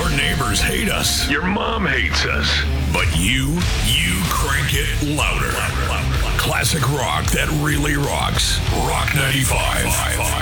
Our neighbors hate us. Your mom hates us. But you crank it louder. Classic rock that really rocks. Rock 95.